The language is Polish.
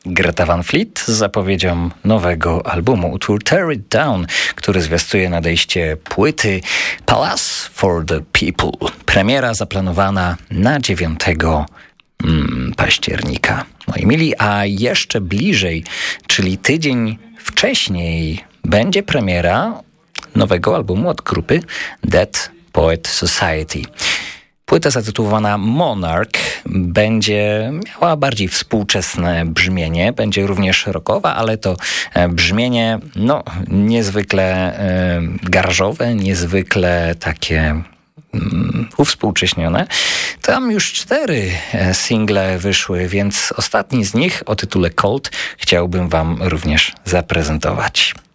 Greta Van Fleet z zapowiedzią nowego albumu, utwór Tear It Down, który zwiastuje nadejście płyty Palace for the People. Premiera zaplanowana na 9 października. Moi mili, a jeszcze bliżej, czyli tydzień wcześniej, będzie premiera nowego albumu od grupy Dead Poet Society. Płyta zatytułowana Monarch będzie miała bardziej współczesne brzmienie, będzie również rockowa, ale to brzmienie niezwykle garażowe, niezwykle takie uwspółcześnione. Tam już 4 single wyszły, więc ostatni z nich o tytule Cold chciałbym wam również zaprezentować.